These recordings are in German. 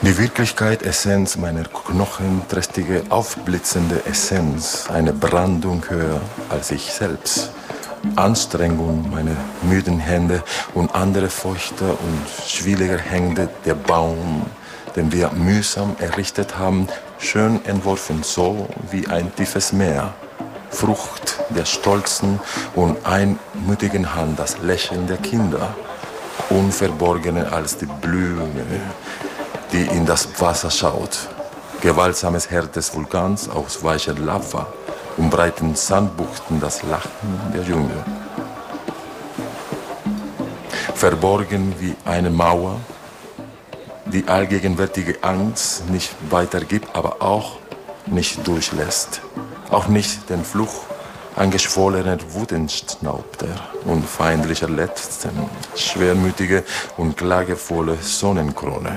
Die Wirklichkeit, Essenz meiner Knochen, trächtige, aufblitzende Essenz, eine Brandung höher als ich selbst. Anstrengung meiner müden Hände und andere feuchter und schwieriger Hände, der Baum, den wir mühsam errichtet haben, schön entworfen, so wie ein tiefes Meer. Frucht der stolzen und einmütigen Hand, das Lächeln der Kinder, unverborgener als die Blume, die in das Wasser schaut. Gewaltsames Herz des Vulkans aus weicher Lava und breiten Sandbuchten das Lachen der Jünger. Verborgen wie eine Mauer, die allgegenwärtige Angst nicht weitergibt, aber auch nicht durchlässt. Auch nicht den Fluch angeschwollener Wutenschnaubter und feindlicher Letzten, schwermütige und klagevolle Sonnenkrone.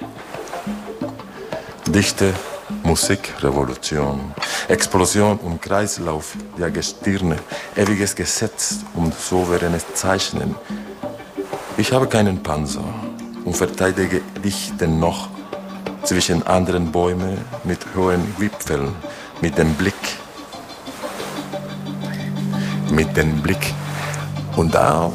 Dichte Musikrevolution, Explosion und Kreislauf der Gestirne, ewiges Gesetz und souveränes Zeichnen. Ich habe keinen Panzer und verteidige dich dennoch zwischen anderen Bäumen mit hohen Wipfeln, mit dem Blick. Und da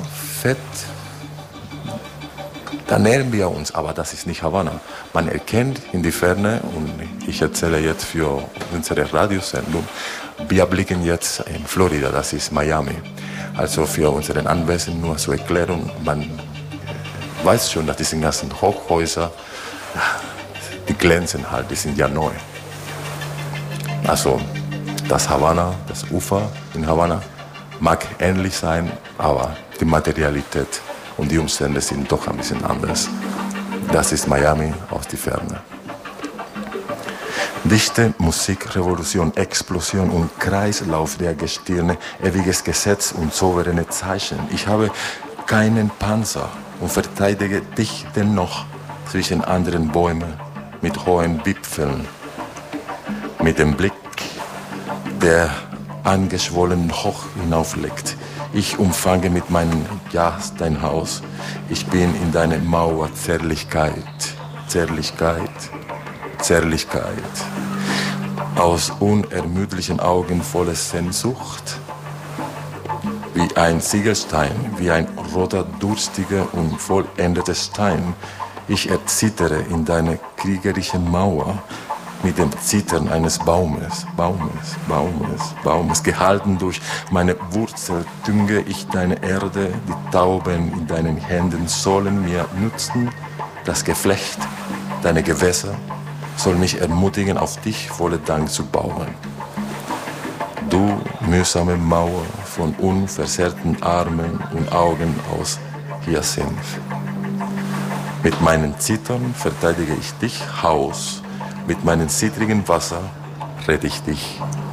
nähern wir uns, aber das ist nicht Havanna. Man erkennt in die Ferne, und ich erzähle jetzt für unsere Radiosendung, wir blicken jetzt in Florida, das ist Miami. Also für unseren Anwesenden nur zur Erklärung, man weiß schon, dass diese ganzen Hochhäuser, die glänzen halt, die sind ja neu. Also das Havanna, das Ufer in Havanna mag ähnlich sein, aber die Materialität und die Umstände sind doch ein bisschen anders. Das ist Miami aus der Ferne. Dichte Musikrevolution, Explosion und Kreislauf der Gestirne, ewiges Gesetz und souveräne Zeichen. Ich habe keinen Panzer und verteidige dich dennoch zwischen anderen Bäumen mit hohen Wipfeln, mit dem Blick, der angeschwollen hoch hinauflegt. Ich umfange mit meinem Ja dein Haus. Ich bin in deine Mauer Zärtlichkeit, Zärtlichkeit, Zärtlichkeit. Aus unermüdlichen Augen voller Sehnsucht. Wie ein Ziegelstein, wie ein roter, durstiger und vollendeter Stein. Ich erzittere in deine kriegerische Mauer. Mit dem Zittern eines Baumes, gehalten durch meine Wurzel, dünge ich deine Erde, die Tauben in deinen Händen sollen mir nützen, das Geflecht, deine Gewässer, soll mich ermutigen, auf dich voller Dank zu bauen. Du mühsame Mauer von unversehrten Armen und Augen aus Hyazinth. Mit meinen Zittern verteidige ich dich, Haus. Mit meinem zittrigen Wasser rette ich dich.